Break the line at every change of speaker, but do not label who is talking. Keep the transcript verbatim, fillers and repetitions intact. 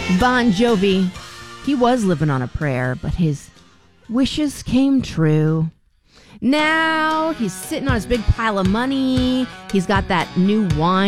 Bon Jovi, he was living on a prayer, but his wishes came true. Now he's sitting on his big pile of money. He's got that new wine